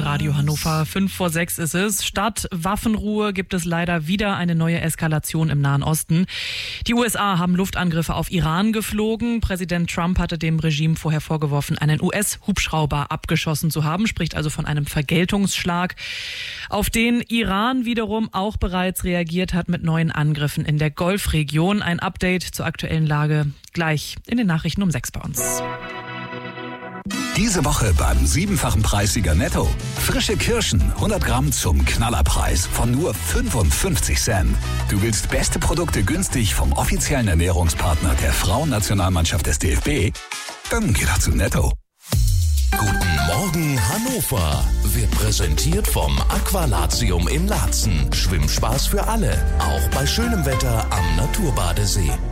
Radio Hannover. 5:06 ist es. Statt Waffenruhe gibt es leider wieder eine neue Eskalation im Nahen Osten. Die USA haben Luftangriffe auf Iran geflogen. Präsident Trump hatte dem Regime vorher vorgeworfen, einen US-Hubschrauber abgeschossen zu haben, spricht also von einem Vergeltungsschlag, auf den Iran wiederum auch bereits reagiert hat mit neuen Angriffen in der Golfregion. Ein Update zur aktuellen Lage gleich in den Nachrichten um 6 bei uns. Diese Woche beim 7-fachen Preissieger Netto. Frische Kirschen, 100 Gramm zum Knallerpreis von nur 55 Cent. Du willst beste Produkte günstig vom offiziellen Ernährungspartner der Frauennationalmannschaft des DFB? Dann geh doch zu Netto. Guten Morgen Hannover wird präsentiert vom Aqualatium in Laatzen. Schwimmspaß für alle, auch bei schönem Wetter am Naturbadesee.